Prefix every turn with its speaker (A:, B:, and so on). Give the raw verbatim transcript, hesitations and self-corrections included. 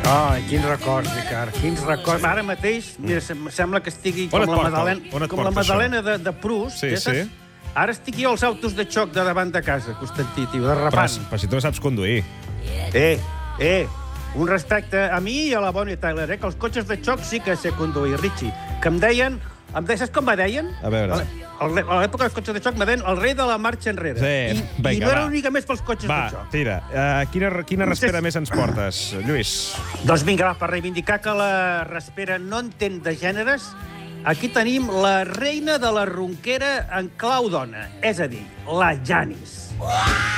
A: Ai, quins records, Ricard, quins records. Ara mateix, mira, sembla que estigui com la Madalena, com la Madalena de, de Proust.
B: Sí, sí.
A: Ara estic jo als autos de xoc de davant de casa, Constantí, tio, de
B: Però,
A: repant.
B: però si tu no saps conduir.
A: Eh, eh, un respecte a mi i a la Bonnie Tyler, eh, que els cotxes de xoc sí que sé conduir, Richie. Que em deien... Em deien, saps com me deien?
B: A veure.
A: A l'època dels cotxes de xoc me deien el rei de la marxa enrere.
B: Sí,
A: I,
B: vinga,
A: I no era
B: va.
A: única més pels cotxes
B: Va,
A: de xoc.
B: tira. Uh, quina quina raspera més ens portes, Lluís?
A: Doncs vinga, va, per reivindicar que la raspera no entén de gèneres, aquí tenim la reina de la ronquera en clau dona, és a dir, la Janis.